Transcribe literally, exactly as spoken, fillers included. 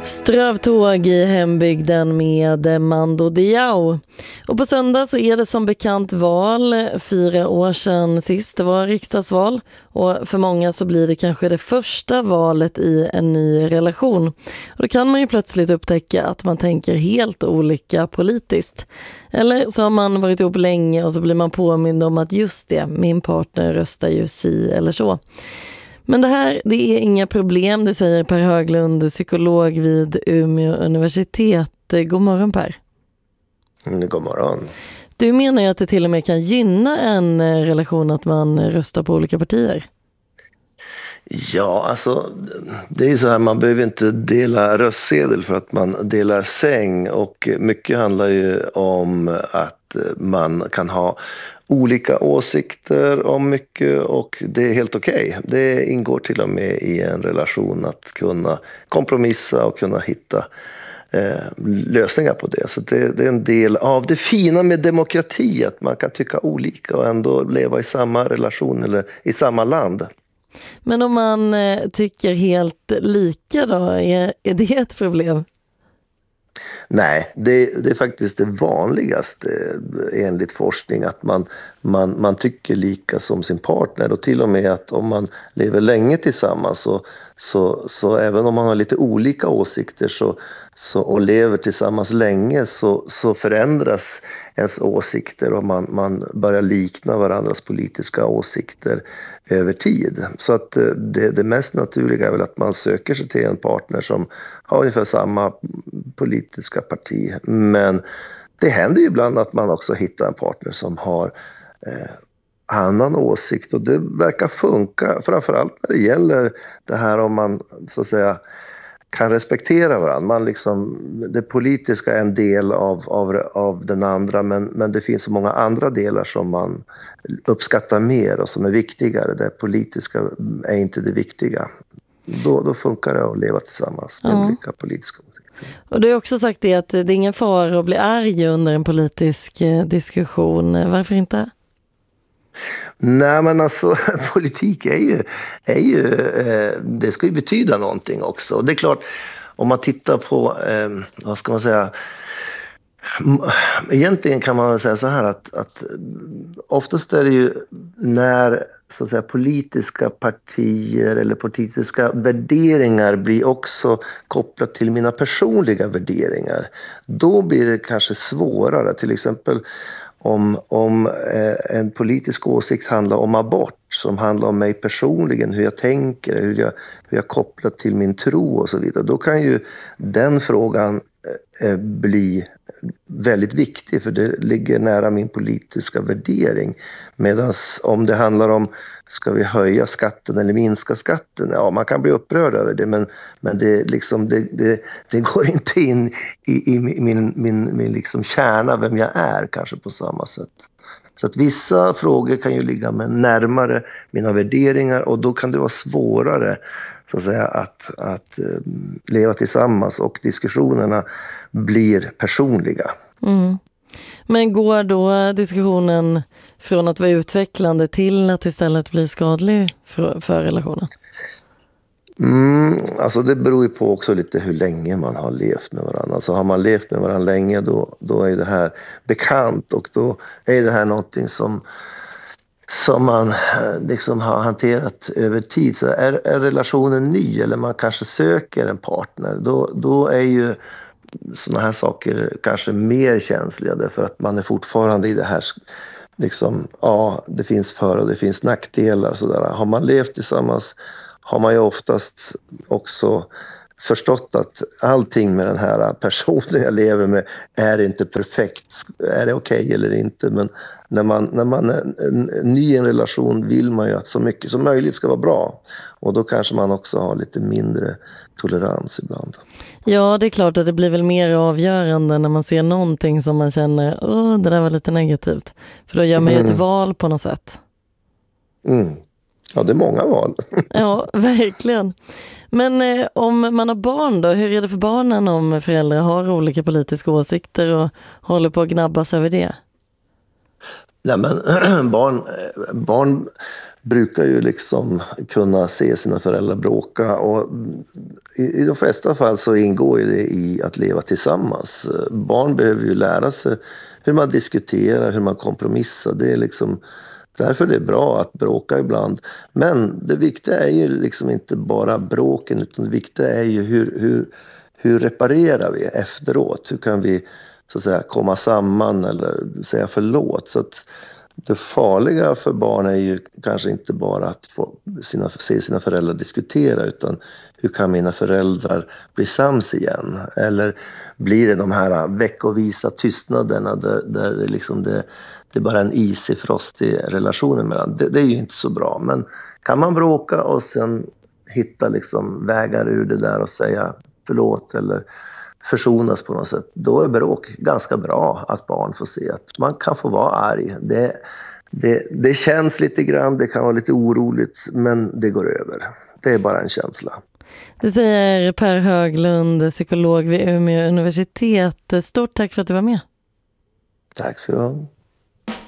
Strövtåg i hembygden med Mando Diao. Och på söndag så är det som bekant val. Fyra år sedan sist det var riksdagsval. Och för många så blir det kanske det första valet i en ny relation. Och då kan man ju plötsligt upptäcka att man tänker helt olika politiskt. Eller så har man varit ihop länge och så blir man påmind om att just det, min partner röstar ju si eller så. Men det här, det är inga problem, det säger Per Höglund, psykolog vid Umeå universitet. God morgon, Per. Mm, god morgon. Du menar ju att det till och med kan gynna en relation att man röstar på olika partier. Ja, alltså det är ju så här, man behöver inte dela röstsedel för att man delar säng, och mycket handlar ju om att man kan ha olika åsikter om mycket, och det är helt okej. Okay. Det ingår till och med i en relation att kunna kompromissa och kunna hitta eh, lösningar på det. Så det, det är en del av det fina med demokrati, att man kan tycka olika och ändå leva i samma relation eller i samma land. Men om man eh, tycker helt lika då, är, är det ett problem? Nej, det, det är faktiskt det vanligaste enligt forskning, att man, man, man tycker lika som sin partner, och till och med att om man lever länge tillsammans så, så, så även om man har lite olika åsikter så, så, och lever tillsammans länge så, så förändras ens åsikter och man, man börjar likna varandras politiska åsikter över tid. Så att det, det mest naturliga är väl att man söker sig till en partner som har ungefär samma politiska parti. Men det händer ju ibland att man också hittar en partner som har eh, annan åsikt, och det verkar funka, framförallt när det gäller det här om man så att säga kan respektera varandra. Man liksom, det politiska är en del av, av, av den andra, men, men det finns så många andra delar som man uppskattar mer och som är viktigare. Det politiska är inte det viktiga. Då, då funkar det att leva tillsammans med ja. olika politiska åsikter. Och du har också sagt det att det är ingen fara att bli arg under en politisk diskussion. Varför inte? Nej, men alltså politik är ju, är ju eh, det ska ju betyda någonting också. Och det är klart, om man tittar på, eh, vad ska man säga, egentligen kan man säga så här att, att oftast är det ju när så att säga politiska partier eller politiska värderingar blir också kopplat till mina personliga värderingar, då blir det kanske svårare. Till exempel Om, om eh, en politisk åsikt handlar om abort, som handlar om mig personligen, hur jag tänker, hur jag, hur jag kopplar till min tro och så vidare, då kan ju den frågan eh, bli väldigt viktig, för det ligger nära min politiska värdering. Medan om det handlar om, ska vi höja skatten eller minska skatten? Ja, man kan bli upprörd över det, men, men det, liksom, det, det, det går inte in i, i min, min, min liksom kärna, vem jag är, kanske på samma sätt. Så att vissa frågor kan ju ligga med närmare mina värderingar, och då kan det vara svårare så att säga att, att um, leva tillsammans, och diskussionerna blir personliga. Mm. Men går då diskussionen från att vara utvecklande till att istället bli skadlig för, för relationen? Mm, alltså det beror ju på också lite hur länge man har levt med varandra. Alltså har man levt med varandra länge, då, då är det här bekant, och då är det här någonting som, som man liksom har hanterat över tid. Så är, är relationen ny, eller man kanske söker en partner, då, då är ju såna här saker kanske mer känsliga, därför att man är fortfarande i det här liksom, ja, det finns för- och det finns nackdelar sådär. Har man levt tillsammans har man ju oftast också förstått att allting med den här personen jag lever med är inte perfekt. Är det okej okay eller inte? Men när man, när man är ny i en relation vill man ju att så mycket som möjligt ska vara bra. Och då kanske man också har lite mindre tolerans ibland. Ja, det är klart att det blir väl mer avgörande när man ser någonting som man känner, åh, det där var lite negativt. För då gör man ju mm. ett val på något sätt. Mm. Ja, det är många val. Ja, verkligen. Men eh, om man har barn då, hur är det för barnen om föräldrar har olika politiska åsikter och håller på att gnabbas över det? Nej, men barn, barn brukar ju liksom kunna se sina föräldrar bråka, och i, i de flesta fall så ingår ju det i att leva tillsammans. Barn behöver ju lära sig hur man diskuterar, hur man kompromissar. Det är liksom därför det är bra att bråka ibland. Men det viktiga är ju liksom inte bara bråken, utan det viktiga är ju hur, hur, hur reparerar vi efteråt? Hur kan vi så att säga komma samman eller säga förlåt? Så att det farliga för barn är ju kanske inte bara att få sina, se sina föräldrar diskutera, utan hur kan mina föräldrar bli sams igen? Eller blir det de här veckovisa tystnaderna där, där det, liksom det, det är bara en isig, frostig relation mellan? Det, det är ju inte så bra. Men kan man bråka och sen hitta liksom vägar ur det där och säga förlåt eller försonas på något sätt, då är bråk ganska bra, att barn får se att man kan få vara arg. Det, det, det känns lite grann, det kan vara lite oroligt, men det går över. Det är bara en känsla. Det säger Per Höglund, psykolog vid Umeå universitet. Stort tack för att du var med. Tack så du ha.